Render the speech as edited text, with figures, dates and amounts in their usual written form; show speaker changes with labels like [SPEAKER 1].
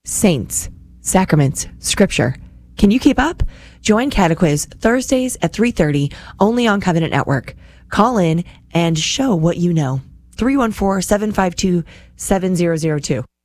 [SPEAKER 1] saints, sacraments, scripture. Can you keep up? Join Catequiz Thursdays at 3:30 only on Covenant Network. Call in and show what you know. 314-752-7002.